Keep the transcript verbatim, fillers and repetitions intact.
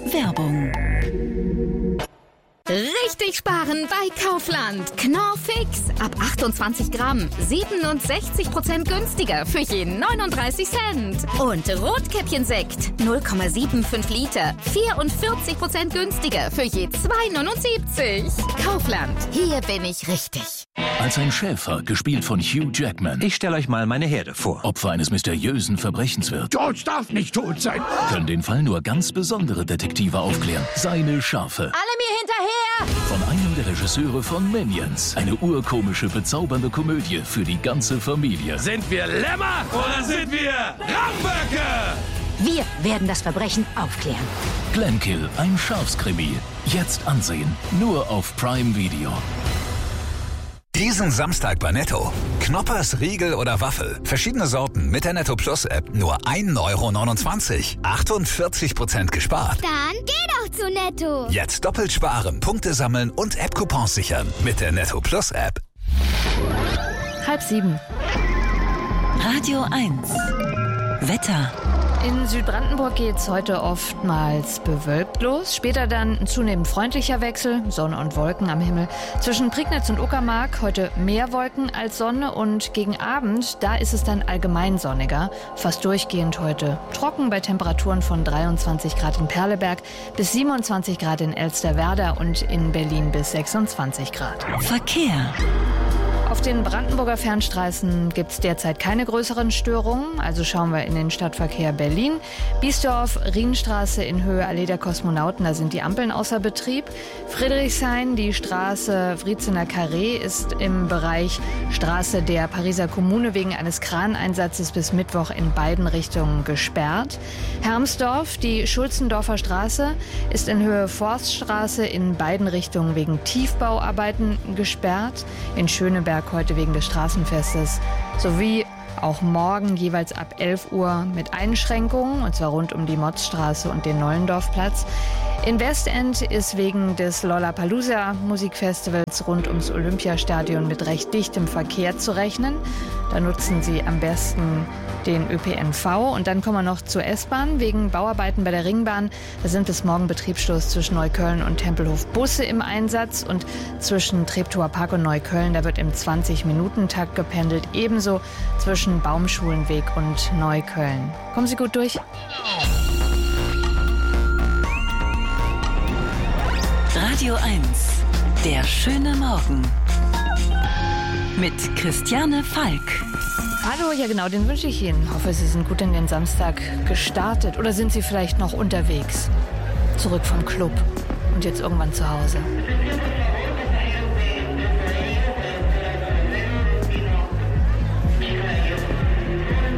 Werbung. Richtig sparen bei Kaufland. Knorr-Fix. Ab achtundzwanzig Gramm. siebenundsechzig Prozent günstiger für je neununddreißig Cent. Und Rotkäppchensekt. null Komma fünfundsiebzig Liter. vierundvierzig Prozent günstiger für je zwei neunundsiebzig. Kaufland. Hier bin ich richtig. Als ein Schäfer, gespielt von Hugh Jackman, Ich stelle euch mal meine Herde vor. Opfer eines mysteriösen Verbrechens wird, George darf nicht tot sein. können den Fall nur ganz besondere Detektive aufklären. Seine Schafe. Alle mir hinterher! Von einem der Regisseure von Minions. Eine urkomische, bezaubernde Komödie für die ganze Familie. Sind wir Lämmer oder sind wir Ramböcke? Wir werden das Verbrechen aufklären. Glenkill, ein Schafskrimi. Jetzt ansehen. Nur auf Prime Video. Diesen Samstag bei Netto. Knoppers, Riegel oder Waffel. Verschiedene Sorten mit der Netto Plus App. Nur ein Euro neunundzwanzig. achtundvierzig Prozent gespart. Dann geh doch zu Netto. Jetzt doppelt sparen, Punkte sammeln und App-Coupons sichern. Mit der Netto Plus App. Halb sieben. Radio eins. Wetter. In Südbrandenburg geht es heute oftmals bewölkt los. Später dann ein zunehmend freundlicher Wechsel, Sonne und Wolken am Himmel. Zwischen Prignitz und Uckermark heute mehr Wolken als Sonne und gegen Abend, da ist es dann allgemein sonniger. Fast durchgehend heute trocken bei Temperaturen von dreiundzwanzig Grad in Perleberg bis siebenundzwanzig Grad in Elsterwerda und in Berlin bis sechsundzwanzig Grad. Verkehr. Auf den Brandenburger Fernstraßen gibt es derzeit keine größeren Störungen. Also schauen wir in den Stadtverkehr Berlin. Biesdorf, Rienstraße in Höhe Allee der Kosmonauten, da sind die Ampeln außer Betrieb. Friedrichshain, die Straße Wriezener Carré ist im Bereich Straße der Pariser Kommune wegen eines Kraneinsatzes bis Mittwoch in beiden Richtungen gesperrt. Hermsdorf, die Schulzendorfer Straße, ist in Höhe Forststraße in beiden Richtungen wegen Tiefbauarbeiten gesperrt. In Schöneberg heute wegen des Straßenfestes sowie auch morgen jeweils ab elf Uhr mit Einschränkungen, und zwar rund um die Motzstraße und den Nollendorfplatz. In Westend ist wegen des Lollapalooza Musikfestivals rund ums Olympiastadion mit recht dichtem Verkehr zu rechnen. Da nutzen Sie am besten den Ö P N V. Und dann kommen wir noch zur S-Bahn. Wegen Bauarbeiten bei der Ringbahn, da sind bis morgen Betriebsschluss zwischen Neukölln und Tempelhof Busse im Einsatz. Und zwischen Treptower Park und Neukölln, da wird im zwanzig-Minuten-Takt gependelt. Ebenso zwischen Baumschulenweg und Neukölln. Kommen Sie gut durch. Radio eins. Der schöne Morgen. Mit Christiane Falk. Hallo, ja genau, den wünsche ich Ihnen. Ich hoffe, Sie sind gut in den Samstag gestartet. Oder sind Sie vielleicht noch unterwegs? Zurück vom Club und jetzt irgendwann zu Hause.